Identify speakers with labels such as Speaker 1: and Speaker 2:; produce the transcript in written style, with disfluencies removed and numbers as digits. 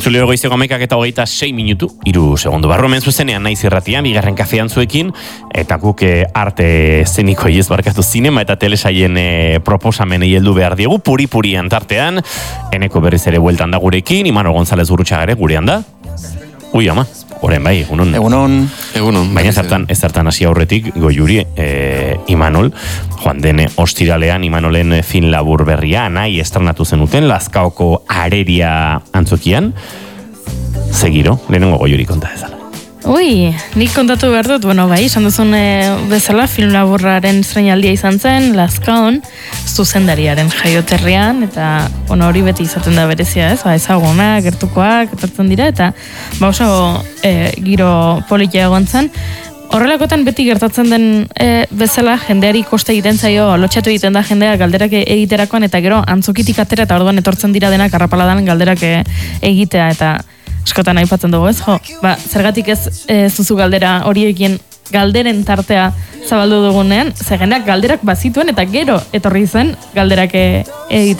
Speaker 1: Entzuleo goizeko 11:26 minutu, 3 segundu. Barromen zuzenean naiz irratian, bigarren kafean zuekin, eta guk arte zenikoei ez barkatu zinema eta telesaien proposamenei heldu behar diegu, puri-purian tartean, Eneko berriz ere bueltan da gurekin, Imanol González Gurrutxagare gurean da. Ui, ama, oren bai, egunon.
Speaker 2: Egunon.
Speaker 1: Baina ez hartan hasi aurretik, Goiuri, Imanol, joan den ostiralean, Imanolen fin labur berria, nahi estrenatu zenuten, Lazkaoko Areria antzokian. Segiro, lehenengo Goiuri konta ezala.
Speaker 3: Ui, nik kontatu behar dut, bai, esan duzun bezala, film laburraren estreinaldia izan zen, Lazkaon, zuzendariaren jaioterrian, eta hori beti izaten da berezia, ez? Ezagunak, gertukoak, etortzen dira, eta oso giro politia egon zen. Horrelakotan beti gertatzen den bezala, jendeari koste egiten zaio, lotxatu egiten da jendea galderak egiterakoan, eta gero antzokitik atera, eta orduan etortzen dira denak arrapaladan galderak egitea, eta askotan aipatzen dugu, ez? Zergatik ez zuzu galdera horiekin galderen tartea zabaldu dugunean, ze jendeak galderak bazituen, eta gero etorri zen galderak egitea.